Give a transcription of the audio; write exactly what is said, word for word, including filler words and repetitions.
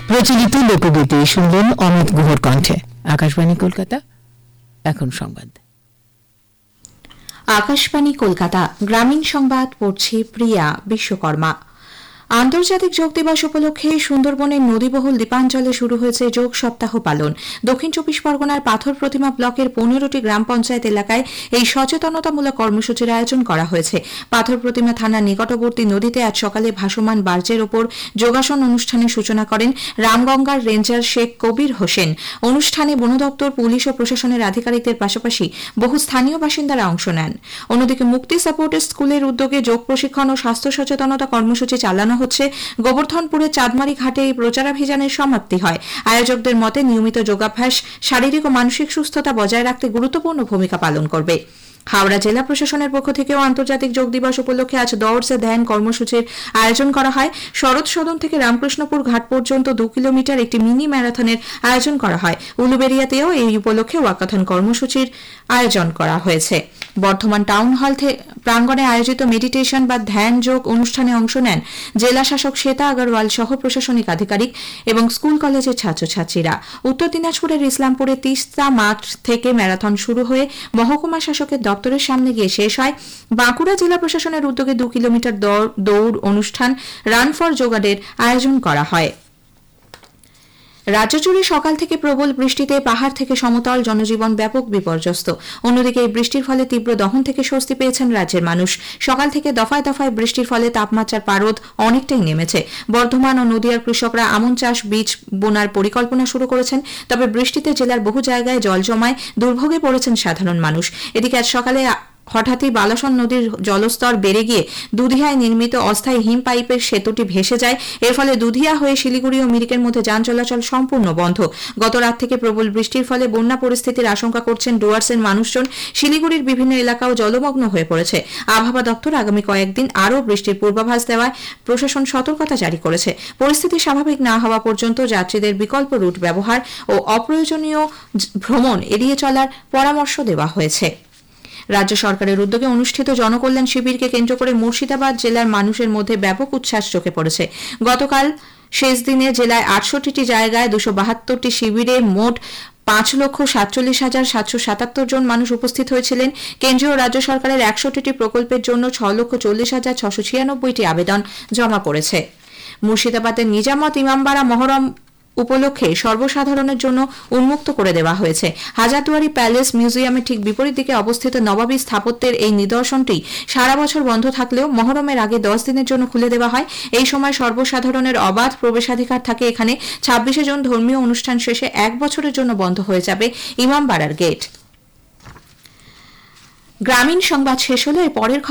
প্রচলিত লোকগীতি শুনলেন অমিত গুহর কণ্ঠে। আকাশবাণী কলকাতা, এখন সংবাদ। আকাশবাণী কলকাতা, গ্রামীণ সংবাদ পড়ছি প্রিয়া বিশ্বকর্মা। আন্তর্জাতিক যোগ দিবস উপলক্ষে সুন্দরবনের নদীবহুল দ্বীপাঞ্চলে শুরু হয়েছে যোগ সপ্তাহ পালন। দক্ষিণ চব্বিশ পরগনার পাথর প্রতিমা ব্লকের পনেরোটি গ্রাম পঞ্চায়েত এলাকায় এই সচেতনতামূলক কর্মসূচির আয়োজন করা হয়েছে। পাথর প্রতিমা থানার নিকটবর্তী নদীতে আজ সকালে ভাসমান বার্জের ওপর যোগাসন অনুষ্ঠানের সূচনা করেন রামগঙ্গার রেঞ্জার শেখ কবির হোসেন। অনুষ্ঠানে বন দপ্তর, পুলিশ ও প্রশাসনের আধিকারিকদের পাশাপাশি বহু স্থানীয় বাসিন্দারা অংশ নেন। অন্যদিকে মুক্তি সাপোর্টের স্কুলের উদ্যোগে যোগ প্রশিক্ষণ ও স্বাস্থ্য সচেতনতা কর্মসূচি চালানো হচ্ছে। গোবর্ধনপুরের চাঁদমারি ঘাটে এই প্রচারাভিযানের সমাপ্তি হয়। আয়োজকদের মতে নিয়মিত যোগাভ্যাস শারীরিক ও মানসিক সুস্থতা বজায় রাখতে গুরুত্বপূর্ণ ভূমিকা পালন করবে। হাওড়া জেলা প্রশাসনের পক্ষ থেকেও আন্তর্জাতিক যোগ দিবস উপলক্ষে আজ দৌড় সে ধ্যান কর্মসূচির আয়োজন করা হয়। শরৎ সদন থেকে রামকৃষ্ণপুর ঘাট পর্যন্ত দু কিলোমিটার একটি মিনি ম্যারাথনের আয়োজন করা হয়। উলুবেড়িয়াতেও এই উপলক্ষে ওয়াকাথন কর্মসূচির আয়োজন করা হয়েছে। বর্ধমান টাউন হল প্রাঙ্গণে আয়োজিত মেডিটেশন বা ধ্যান যোগ অনুষ্ঠানে অংশ নেন জেলা শাসক শ্বেতা আগরওয়াল সহ প্রশাসনিক আধিকারিক এবং স্কুল কলেজের ছাত্রছাত্রীরা। উত্তর দিনাজপুরের ইসলামপুরে তিস্তা মাঠ থেকে ম্যারাথন শুরু হয়ে মহকুমা শাসকের দপ্তরের সামনে গিয়ে শেষ হয়। বাঁকুড়া জেলা প্রশাসনের উদ্যোগে দু কিলোমিটার দৌড় অনুষ্ঠান রান ফর যোগাডের আয়োজন করা হয়। রাজ্য জুড়ে সকাল থেকে প্রবল বৃষ্টিতে পাহাড় থেকে সমতল জনজীবন ব্যাপক বিপর্যস্ত। অন্যদিকে এই বৃষ্টির ফলে তীব্র দহন থেকে স্বস্তি পেয়েছেন রাজ্যের মানুষ। সকাল থেকে দফায় দফায় বৃষ্টির ফলে তাপমাত্রার পারদ অনেকটাই নেমেছে। বর্ধমান ও নদিয়ার কৃষকরা আমন চাষ বীজ বোনার পরিকল্পনা শুরু করেছেন। তবে বৃষ্টিতে জেলার বহু জায়গায় জল জমায় দুর্ভোগে পড়েছেন সাধারণ মানুষ। এদিকে আজ সকালে হঠাৎই বালাসন নদীর জলস্তর বেড়ে গিয়ে দুধিয়ায় নির্মিত অস্থায়ী হিম পাইপের সেতুটি ভেসে যায়। এর ফলে দুধিয়া হয়ে শিলিগুড়ি ও মিরিকের মধ্যে যান চলাচল সম্পূর্ণ বন্ধ। গত রাত থেকে প্রবল বৃষ্টির ফলে বন্যা পরিস্থিতির আশঙ্কা করছেন ডুয়ার্সের মানুষজন। শিলিগুড়ির বিভিন্ন এলাকাও জলমগ্ন হয়ে পড়েছে। আবহাওয়া দপ্তর আগামী কয়েকদিন আরও বৃষ্টির পূর্বাভাস দেওয়ায় প্রশাসন সতর্কতা জারি করেছে। পরিস্থিতি স্বাভাবিক না হওয়া পর্যন্ত যাত্রীদের বিকল্প রুট ব্যবহার ও অপ্রয়োজনীয় ভ্রমণ এড়িয়ে চলার পরামর্শ দেওয়া হয়েছে। রাজ্য সরকারের উদ্যোগে অনুষ্ঠিত জনকল্যাণ শিবিরকে কেন্দ্র করে মুর্শিদাবাদ জেলার মানুষের মধ্যে ব্যাপক উচ্ছ্বাস চোখে পড়েছে। গতকাল শেষ দিনে জেলায় আটষট্টিটি জায়গায় দুশো বাহাত্তরটি শিবিরে মোট পাঁচ লক্ষ সাতচল্লিশ হাজার সাতশো সাতাত্তর জন মানুষ উপস্থিত হয়েছিলেন। কেন্দ্রীয় রাজ্য সরকারের একষট্টিটি প্রকল্পের জন্য ছ লক্ষ চল্লিশ হাজার ছশো ছিয়ানব্বইটি আবেদন জমা পড়েছে। মুর্শিদাবাদের নিজামত ইমামবাড়া মহরম উপলক্ষে সর্বসাধারণের জন্য উন্মুক্ত করে দেওয়া হয়েছে। হাজারদুয়ারি প্যালেস মিউজিয়ামের ঠিক বিপরীত দিকে অবস্থিত নবাবী স্থাপত্যের এই নিদর্শনটি সারা বছর বন্ধ থাকলেও মহরমের আগে দশ দিনের জন্য খুলে দেওয়া হয়। এই সময় সর্বসাধারণের অবাধ প্রবেশাধিকার থাকে এখানে। ছাব্বিশে জন ধর্মীয় অনুষ্ঠান শেষে এক বছরের জন্য বন্ধ হয়ে যাবে ইমামবাড়ার গেট। গ্রামীণ সংবাদ শেষ হলো। এর পরের